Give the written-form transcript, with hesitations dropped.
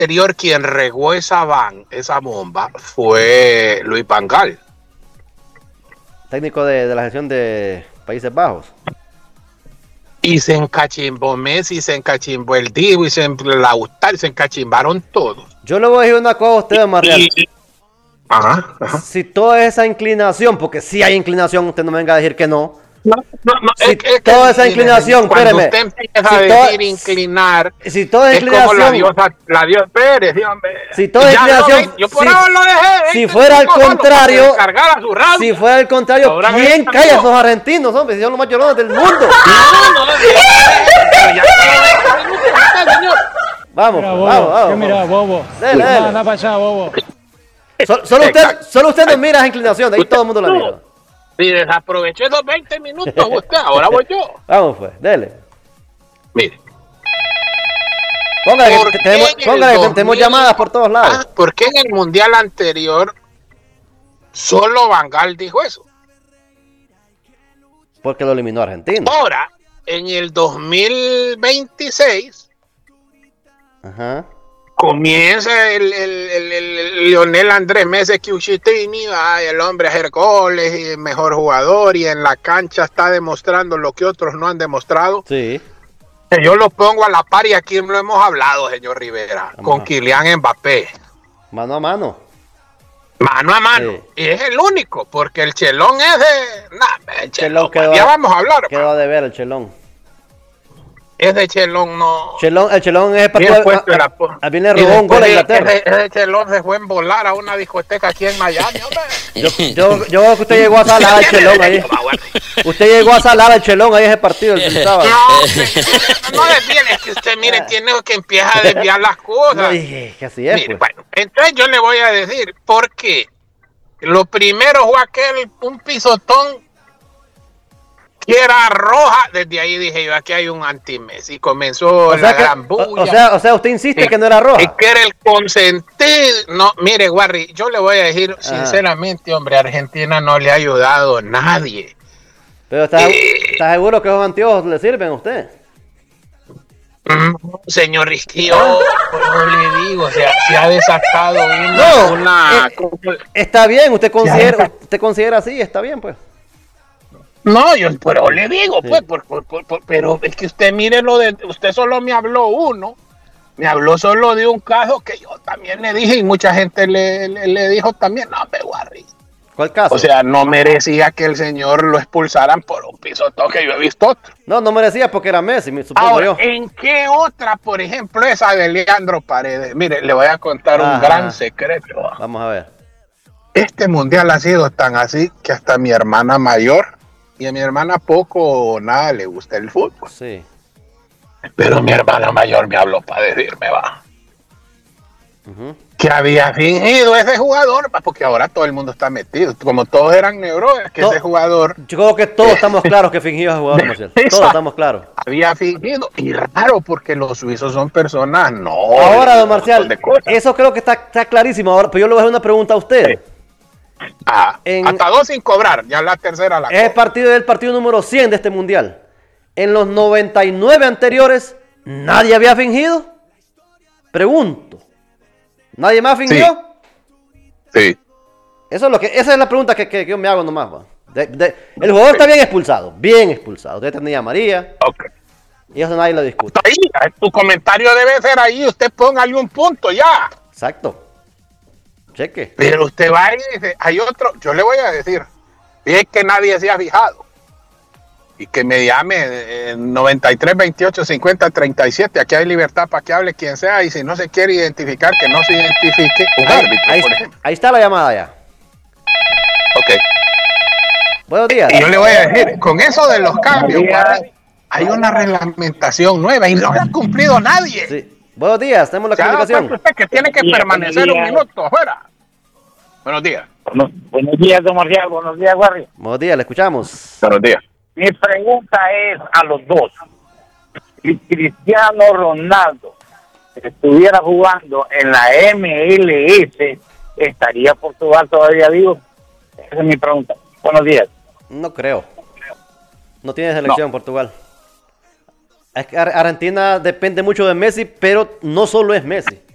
anterior quien regó esa bomba fue Luis Van Gaal. Técnico de la gestión de Países Bajos. Y se encachimbó Messi, se encachimbó el Divo, y se Lautaro, se encachimbaron todos. Yo le voy a decir una cosa a usted, Marreal. Ajá. Si toda esa inclinación, porque sí hay inclinación, usted no me venga a decir que no. No, si toda esa inclinación, cuando espéreme. usted empieza a decir inclinar, si toda inclinación, es como la diosa Pérez, dígame. Si toda inclinación, yo por ahora lo dejé. Si fuera al contrario, si fuera al contrario, ¿quién calla a esos argentinos, hombre? Si son los más llorones del mundo. Vamos, vamos. Mira, bobo. Dale. Anda para allá, bobo. Solo usted nos mira esa inclinación, de ahí todo el mundo la mira. Y desaproveché esos 20 minutos usted, ahora voy yo. Vamos pues, dele. Mire. Póngale que tenemos llamadas por todos lados. ¿Por qué en el mundial anterior solo Van Gaal dijo eso? Porque lo eliminó Argentina. Ahora, en el 2026, comienza el Lionel Andrés Messi Cuchitini, el hombre a hacer goles y el mejor jugador, y en la cancha está demostrando lo que otros no han demostrado. Sí. Yo lo pongo a la par, y aquí lo hemos hablado, señor Rivera, con Kylian Mbappé. Mano a mano. Mano a mano. Sí. Y es el único, porque el Chelón es de... el Chelón ya vamos a hablar. Quedó de ver el Chelón. Es de Chelón, no. El Chelón es el partido. Viene robó un gol a Inglaterra. Ese Chelón se fue en volar a una discoteca aquí en Miami, hombre. Yo creo que usted llegó a salar al Chelón ahí. Usted llegó a salar al Chelón ahí ese partido el sábado. No desvíen, es que usted, mire, tiene que empezar a desviar las cosas. No, que así es. Mire, bueno, entonces yo le voy a decir, porque lo primero fue un pisotón que era roja. Desde ahí dije yo, aquí hay un anti-Messi. Comenzó la gran bulla. O sea, usted insiste que no era roja. Es que era el consentido. No, mire, Warry, yo le voy a decir sinceramente, hombre, Argentina no le ha ayudado a nadie. Pero ¿está seguro que esos anteojos le sirven a usted? Señor Risquillo, yo le digo, o sea, se ha desatado está bien, usted considera así, está bien, pues. No, pero le digo, pues, pero es que usted mire usted solo me habló solo de un caso que yo también le dije, y mucha gente le dijo también, no, me Warry. ¿Cuál caso? O sea, no merecía que el señor lo expulsaran por un pisotón, que yo he visto otro. No merecía porque era Messi, supongo ahora, yo. ¿En qué otra, por ejemplo, esa de Leandro Paredes? Mire, le voy a contar un gran secreto. Vamos a ver. Este mundial ha sido tan así que hasta mi hermana mayor, y a mi hermana poco o nada le gusta el fútbol. Sí. Pero mi hermana mayor me habló para decirme, que había fingido ese jugador, porque ahora todo el mundo está metido. Como todos eran neurones, que ese jugador... Yo creo que todos estamos claros que fingió ese jugador, Marcial. Todos estamos claros. Había fingido, y raro, porque los suizos son personas, no... Ahora, don Marcial, eso creo que está clarísimo. Ahora, pero yo le voy a hacer una pregunta a usted. Hasta 2 sin cobrar, ya la tercera la es el partido número 100 de este mundial. En los 99 anteriores, ¿nadie había fingido? Pregunto. ¿Nadie más fingió? Sí. Esa es la pregunta que yo me hago nomás. El jugador está bien expulsado. Usted tenía amarilla. Y eso nadie lo discute. Ahí, tu comentario debe ser ahí. Usted póngale un punto ya. Exacto. Cheque. Pero usted va y dice, hay otro. Yo le voy a decir. Es que nadie se ha fijado. Y que me llame 93 28 50 37. Aquí hay libertad para que hable quien sea. Y si no se quiere identificar, que no se identifique un árbitro, por ejemplo. Ahí está la llamada ya. Ok. Buenos días. Y yo le voy a decir, con eso de los cambios, hay una reglamentación nueva y no la ha cumplido nadie. Sí. Buenos días, tenemos la comunicación. Usted que tiene que permanecer un minuto afuera. Buenos días. Buenos días, don Marcial. Buenos días, Warri. Buenos días, le escuchamos. Buenos días. Mi pregunta es a los dos. Si Cristiano Ronaldo estuviera jugando en la MLS, ¿estaría Portugal todavía vivo? Esa es mi pregunta. Buenos días. No creo. No tiene selección Portugal. Es que Argentina depende mucho de Messi, pero no solo es Messi.